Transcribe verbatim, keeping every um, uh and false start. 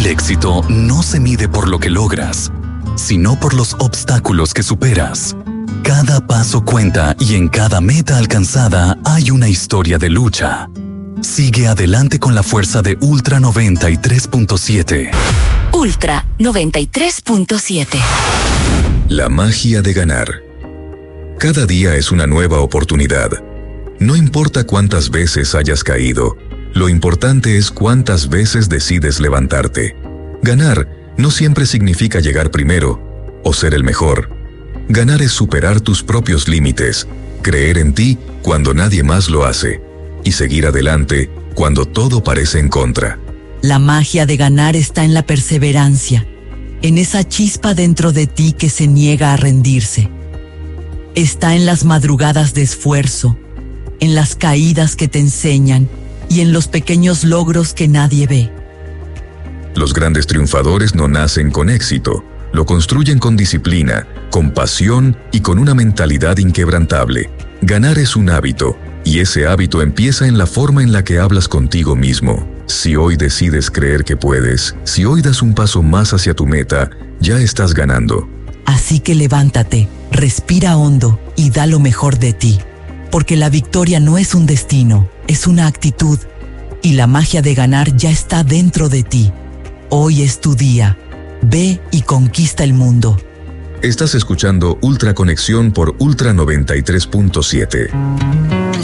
éxito no se mide por lo que logras, sino por los obstáculos que superas. Cada paso cuenta y en cada meta alcanzada hay una historia de lucha. Sigue adelante con la fuerza de Ultra noventa y tres punto siete. Ultra noventa y tres punto siete. La magia de ganar. Cada día es una nueva oportunidad. No importa cuántas veces hayas caído, lo importante es cuántas veces decides levantarte. Ganar no siempre significa llegar primero o ser el mejor. Ganar es superar tus propios límites, creer en ti cuando nadie más lo hace y seguir adelante cuando todo parece en contra. La magia de ganar está en la perseverancia, en esa chispa dentro de ti que se niega a rendirse. Está en las madrugadas de esfuerzo, en las caídas que te enseñan y en los pequeños logros que nadie ve. Los grandes triunfadores no nacen con éxito, lo construyen con disciplina, con pasión y con una mentalidad inquebrantable. Ganar es un hábito, y ese hábito empieza en la forma en la que hablas contigo mismo. Si hoy decides creer que puedes, si hoy das un paso más hacia tu meta, ya estás ganando. Así que levántate, respira hondo y da lo mejor de ti. Porque la victoria no es un destino, es una actitud. Y la magia de ganar ya está dentro de ti. Hoy es tu día. Ve y conquista el mundo. Estás escuchando Ultra Conexión por Ultra noventa y tres punto siete.